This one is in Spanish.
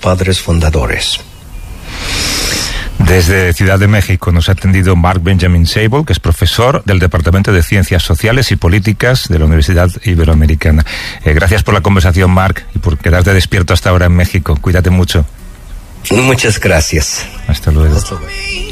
padres fundadores. Desde Ciudad de México nos ha atendido Mark Benjamin Sable, que es profesor del Departamento de Ciencias Sociales y Políticas de la Universidad Iberoamericana. Gracias por la conversación, Mark, y por quedarte despierto hasta ahora en México. Cuídate mucho. Muchas gracias. Hasta luego. Hasta luego.